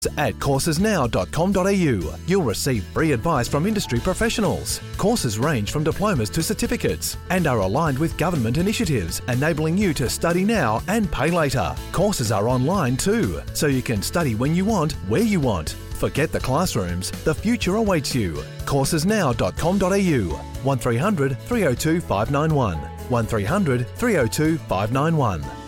At coursesnow.com.au, you'll receive free advice from industry professionals. Courses range from diplomas to certificates and are aligned with government initiatives, enabling you to study now and pay later. Courses are online too, so you can study when you want, where you want. Forget the classrooms, the future awaits you. Coursesnow.com.au, 1300 302 591, 1300 302 591.